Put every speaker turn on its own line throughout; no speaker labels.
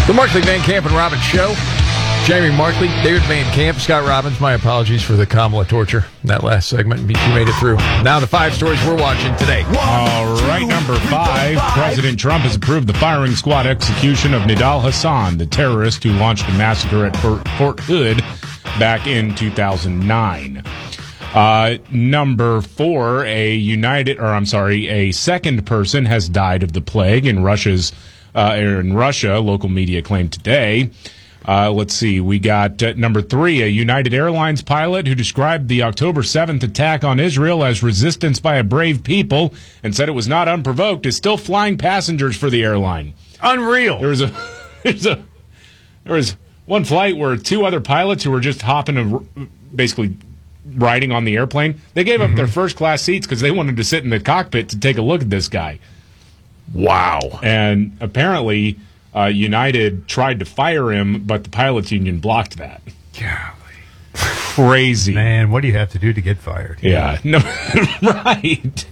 The Markley, Van Camp, and Robbins Show. Jamie Markley, David Van Camp, Scott Robbins. My apologies for the Kamala torture in that last segment. You made it through. Now the 5 stories we're watching today.
All right, number 5. President Trump has approved the firing squad execution of Nidal Hasan, the terrorist who launched a massacre at Fort Hood back in 2009. Number 4, a second person has died of the plague in Russia, local media claimed today. Let's see. We got number 3, a United Airlines pilot who described the October 7th attack on Israel as resistance by a brave people and said it was not unprovoked, is still flying passengers for the airline.
Unreal.
There was one flight where 2 other pilots who were just hopping and basically riding on the airplane, they gave up their first class seats because they wanted to sit in the cockpit to take a look at this guy.
Wow.
And apparently United tried to fire him, but the pilots union blocked that.
Golly.
Crazy.
Man, what do you have to do to get fired?
Yeah. No, right.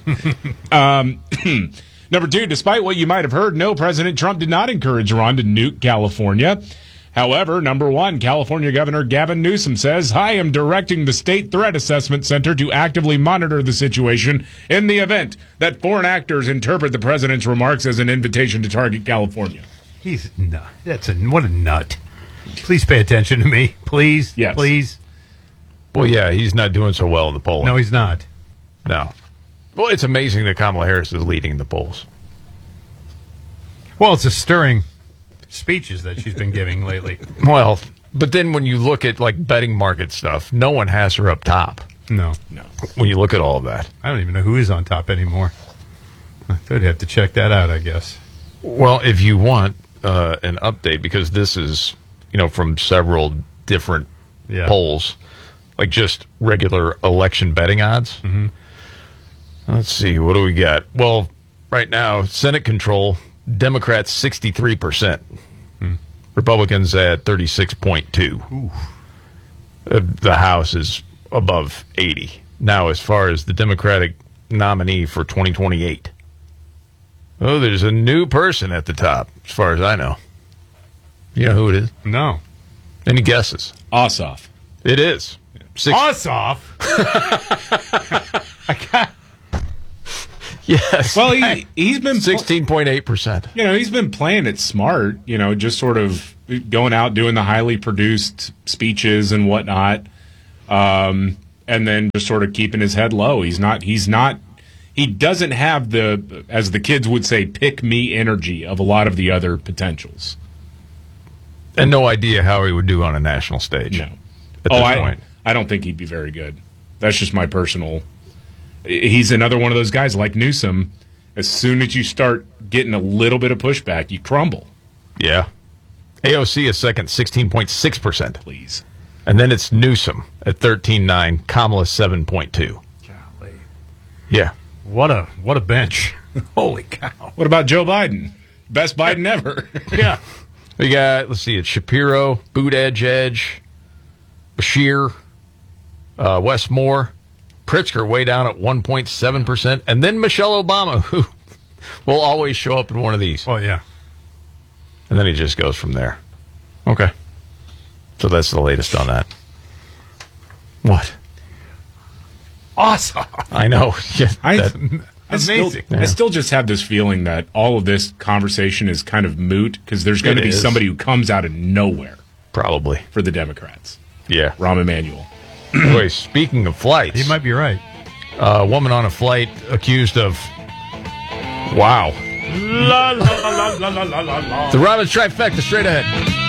Number 2, despite what you might have heard, no, President Trump did not encourage Iran to nuke California. However, number 1, California Governor Gavin Newsom says, I am directing the State Threat Assessment Center to actively monitor the situation in the event that foreign actors interpret the president's remarks as an invitation to target California.
He's nut. What a nut. Please pay attention to me. Please.
Yes.
Please.
Well, yeah, he's not doing so well in the polling.
No, he's not.
No. Well, it's amazing that Kamala Harris is leading the polls.
Well, it's a stirring speeches that she's been giving lately.
Well, but then when you look at like betting market stuff, no one has her up top.
No.
When you look at all of that.
I don't even know who is on top anymore. I'd have to check that out, I guess.
Well, if you want an update, because this is, from several different polls, like just regular election betting odds.
Mm-hmm.
Let's see, what do we got? Well, right now, Senate control, Democrats 63%. Republicans at 36.2. The House is above 80. Now, as far as the Democratic nominee for 2028. Oh, there's a new person at the top, as far as I know. You know who it is?
No.
Any guesses?
Ossoff.
It is.
Ossoff?
Yes.
Well, he's been
16.8%.
He's been playing it smart. Just sort of going out doing the highly produced speeches and whatnot, and then just sort of keeping his head low. He doesn't have the, as the kids would say, pick me energy of a lot of the other potentials.
And no idea how he would do on a national stage.
No.
At this point.
I don't think he'd be very good. That's just my personal. He's another one of those guys like Newsom. As soon as you start getting a little bit of pushback, you crumble.
Yeah. AOC is second, 16.6%.
Please.
And then it's Newsom at 13.9, Kamala 7.2.
Golly.
Yeah.
What a bench. Holy cow.
What about Joe Biden? Best Biden ever.
Yeah.
We got, let's see, it's Shapiro, Buttigieg, Bashir, Wes Moore, Pritzker way down at 1.7%, and then Michelle Obama, who will always show up in one of these.
Oh, yeah.
And then he just goes from there. Okay. So that's the latest on that. What?
Awesome.
I know. Yeah,
Amazing.
I still just have this feeling that all of this conversation is kind of moot because there's going to be somebody who comes out of nowhere.
Probably.
For the Democrats.
Yeah.
Rahm Emanuel.
Anyway, speaking of flights.
You might be right.
A woman on a flight accused of... Wow.
La, la, la, la, la, la, la, la.
The Robbins Trifecta straight ahead.